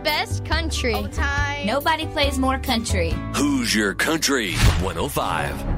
best country. All the time. Nobody plays more country. Who's Your Country 105.